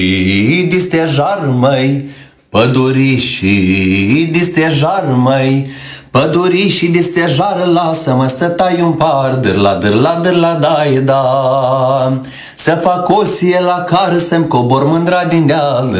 de stejar, măi, pădurișii de stejar, măi, pădurișii de stejar, lasă-mă să tai un par, dârla, dârla, dârla, da, să fac o sie la care să-mi cobor mândra din deal,